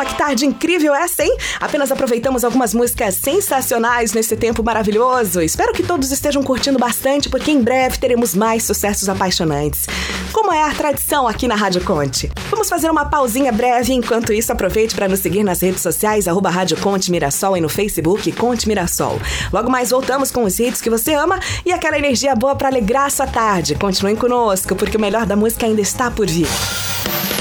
que tarde incrível essa, hein? Apenas aproveitamos algumas músicas sensacionais nesse tempo maravilhoso. Espero que todos estejam curtindo bastante, porque em breve teremos mais sucessos apaixonantes. Como é a tradição aqui na Rádio Conte. Vamos fazer uma pausinha breve, enquanto isso aproveite para nos seguir nas redes sociais, @Rádio Conte Mirassol e no Facebook Conte Mirassol. Logo mais voltamos com os hits que você ama e aquela energia boa para alegrar a sua tarde. Continuem conosco, porque o melhor da música ainda está por vir.